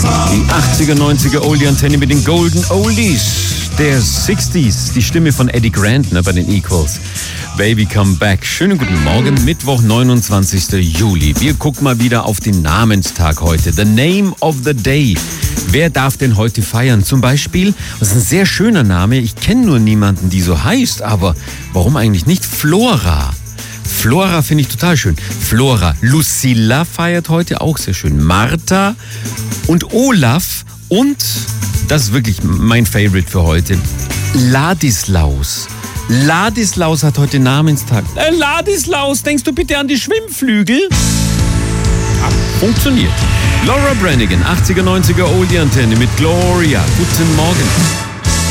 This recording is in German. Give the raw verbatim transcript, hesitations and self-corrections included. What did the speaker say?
Die achtziger, neunziger Oldie-Antenne mit den Golden Oldies. Der sechziger, die Stimme von Eddie Grant, ne, bei den Equals. Baby Come Back. Schönen guten Morgen, Mittwoch, neunundzwanzigster Juli. Wir gucken mal wieder auf den Namenstag heute. The Name of the Day. Wer darf denn heute feiern? Zum Beispiel, das ist ein sehr schöner Name. Ich kenne nur niemanden, die so heißt, aber warum eigentlich nicht? Flora. Flora finde ich total schön. Flora. Lucilla feiert heute auch sehr schön. Martha und Olaf und, das ist wirklich mein Favorite für heute, Ladislaus. Ladislaus hat heute Namenstag. Äh, Ladislaus, denkst du bitte an die Schwimmflügel? Ja, funktioniert. Laura Branigan, achtziger, neunziger Oldie-Antenne mit Gloria. Guten Morgen.